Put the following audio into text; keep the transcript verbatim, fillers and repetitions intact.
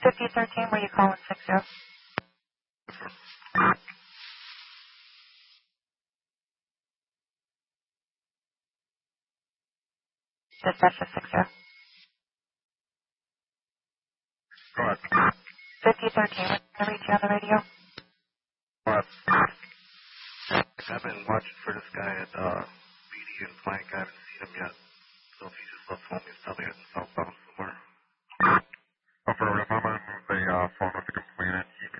fifty thirteen, were you calling six zero? Dispatcher six zero. Go ahead. fifty thirteen, can I reach you on the radio? Go ahead. I've been watching for this guy at uh, B D and Plank. I haven't seen